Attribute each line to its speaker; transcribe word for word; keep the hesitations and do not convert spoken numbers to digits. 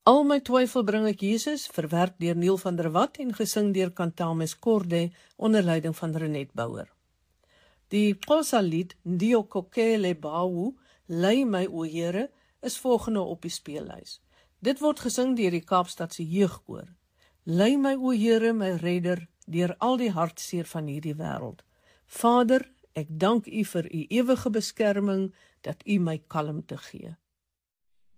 Speaker 1: Al my twyfel bring ek Jesus, verwerk deur Neil van der Walt en gesing deur Cantames Corde onder leiding van Renet Bouwer. Die Xhosa lied Ndiokokele Bawu, Lei my o Here, is volgende op die speellys. Dit word gesing deur die Kaapstadse Jeugkoor. Lei my o Here, my redder, deur al die hartseer van hierdie wêreld. Vader, ek dank U vir U ewige beskerming, dat U my kalmte gee.